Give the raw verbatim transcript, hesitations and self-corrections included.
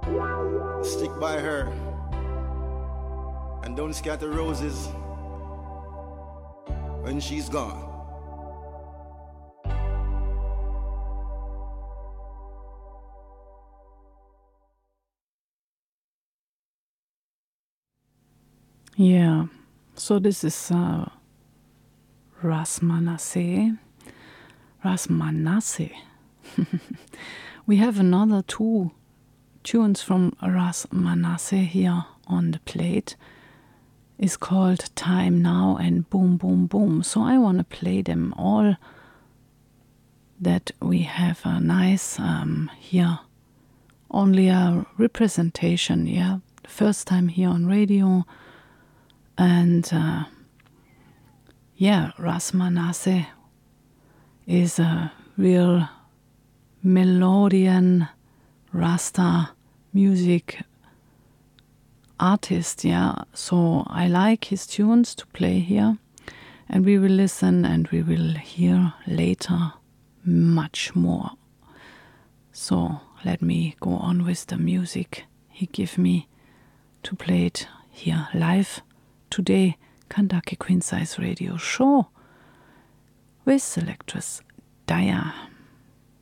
Stick by her and don't scatter roses when she's gone. Yeah, so this is uh, Ras Manasseh. Ras Manasseh. We have another two tunes from Ras Manasseh here on the plate. It's called Time Now and Boom Boom Boom. So I want to play them all, that we have a nice um, here, only a representation, yeah, first time here on radio. And uh, yeah, Ras Manasseh is a real melodian Rasta music artist, yeah. So I like his tunes to play here, and we will listen and we will hear later much more. So let me go on with the music he gave me to play it here live today, Kandake Queen Size Radio Show with Selectress Daya.